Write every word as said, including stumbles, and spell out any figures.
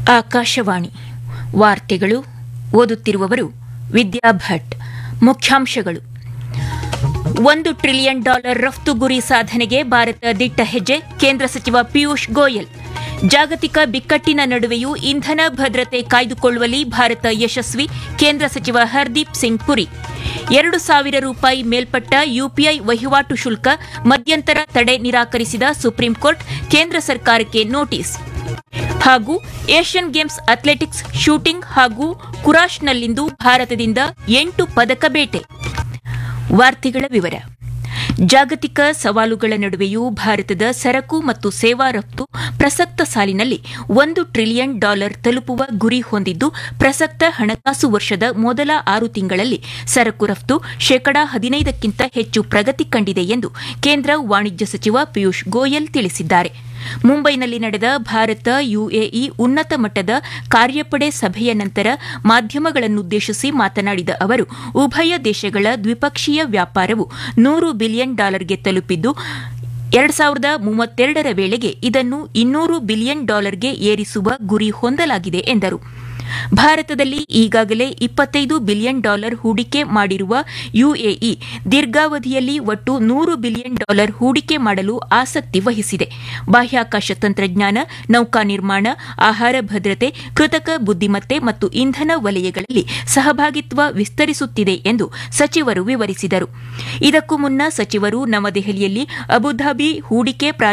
ಆಕಾಶವಾಣಿ ವಾರ್ತೆಗಳು ಓದುತ್ತಿರುವವರು ವಿದ್ಯಾ ಭಟ್. ಮುಖ್ಯಾಂಶಗಳು: ಒಂದು ಟ್ರಿಲಿಯನ್ ಡಾಲರ್ ರಫ್ತು ಗುರಿ ಸಾಧನೆಗೆ ಭಾರತ ದಿಟ್ಟ ಹೆಜ್ಜೆ, ಕೇಂದ್ರ ಸಚಿವ ಪಿಯೂಷ್ ಗೋಯಲ್. ಜಾಗತಿಕ ಬಿಕ್ಕಟ್ಟಿನ ನಡುವೆಯೂ ಇಂಧನ ಭದ್ರತೆ ಕಾಯ್ದುಕೊಳ್ಳುವಲ್ಲಿ ಭಾರತ ಯಶಸ್ವಿ, ಕೇಂದ್ರ ಸಚಿವ ಹರ್ದೀಪ್ ಸಿಂಗ್ ಪುರಿ. ಎರಡು ಸಾವಿರ ರೂಪಾಯಿ ಮೇಲ್ಪಟ್ಟ ಯುಪಿಐ ವಹಿವಾಟು ಶುಲ್ಕ ಮಧ್ಯಂತರ ತಡೆ ನಿರಾಕರಿಸಿದ ಸುಪ್ರೀಂ ಕೋರ್ಟ್, ಕೇಂದ್ರ ಸರ್ಕಾರಕ್ಕೆ ನೋಟಿಸ್. ಹಾಗೂ ಏಷ್ಯನ್ ಗೇಮ್ಸ್ ಅಥ್ಲೆಟಿಕ್ಸ್ ಶೂಟಿಂಗ್ ಹಾಗೂ ಕುರಾಶ್ನಲ್ಲಿಂದು ಭಾರತದಿಂದ ಎಂಟು ಪದಕ ಬೇಟೆ. ವಾರ್ತೆಗಳ ವಿವರ. ಜಾಗತಿಕ ಸವಾಲುಗಳ ನಡುವೆಯೂ ಭಾರತದ ಸರಕು ಮತ್ತು ಸೇವಾ ರಫ್ತು ಪ್ರಸಕ್ತ ಸಾಲಿನಲ್ಲಿ ಒಂದು ಟ್ರಿಲಿಯನ್ ಡಾಲರ್ ತಲುಪುವ ಗುರಿ ಹೊಂದಿದ್ದು, ಪ್ರಸಕ್ತ ಹಣಕಾಸು ವರ್ಷದ ಮೊದಲ ಆರು ತಿಂಗಳಲ್ಲಿ ಸರಕು ರಫ್ತು ಶೇಕಡಾ ಹದಿನೈದಕ್ಕಿಂತ ಹೆಚ್ಚು ಪ್ರಗತಿ ಕಂಡಿದೆ ಎಂದು ಕೇಂದ್ರ ವಾಣಿಜ್ಯ ಸಚಿವ ಪಿಯೂಷ್ ಗೋಯಲ್ ತಿಳಿಸಿದ್ದಾರೆ. ಮುಂಬೈನಲ್ಲಿ ನಡೆದ ಭಾರತ ಯುಎಇ ಉನ್ನತ ಮಟ್ಟದ ಕಾರ್ಯಪಡೆ ಸಭೆಯ ನಂತರ ಮಾಧ್ಯಮಗಳನ್ನುದ್ದೇಶಿಸಿ ಮಾತನಾಡಿದ ಅವರು, ಉಭಯ ದೇಶಗಳ ದ್ವಿಪಕ್ಷೀಯ ವ್ಯಾಪಾರವು ನೂರು ಬಿಲಿಯನ್ ಡಾಲರ್ಗೆ ತಲುಪಿದ್ದು, ಎರಡು ಸಾವಿರದ ಮೂವತ್ತೆರಡರ ವೇಳೆಗೆ ಇದನ್ನು ಇನ್ನೂರು ಬಿಲಿಯನ್ ಡಾಲರ್ಗೆ ಏರಿಸುವ ಗುರಿ ಹೊಂದಲಾಗಿದೆ ಎಂದರು. ಭಾರತದಲ್ಲಿ ಈಗಾಗಲೇ ಇಪ್ಪತ್ತೈದು ಬಿಲಿಯನ್ ಡಾಲರ್ ಹೂಡಿಕೆ ಮಾಡಿರುವ ಯುಎಇ ದೀರ್ಘಾವಧಿಯಲ್ಲಿ ಒಟ್ಟು ನೂರು ಬಿಲಿಯನ್ ಡಾಲರ್ ಹೂಡಿಕೆ ಮಾಡಲು ಆಸಕ್ತಿ ವಹಿಸಿದೆ. ಬಾಹ್ಯಾಕಾಶ ತಂತ್ರಜ್ಞಾನ, ನೌಕಾ ನಿರ್ಮಾಣ, ಆಹಾರ ಭದ್ರತೆ, ಕೃತಕ ಬುದ್ದಿಮತ್ತೆ ಮತ್ತು ಇಂಧನ ವಲಯಗಳಲ್ಲಿ ಸಹಭಾಗಿತ್ವ ವಿಸ್ತರಿಸುತ್ತಿದೆ ಎಂದು ಸಚಿವರು ವಿವರಿಸಿದರು. ಇದಕ್ಕೂ ಮುನ್ನ ಸಚಿವರು ನವದೆಹಲಿಯಲ್ಲಿ ಅಬುಧಾಬಿ ಹೂಡಿಕೆ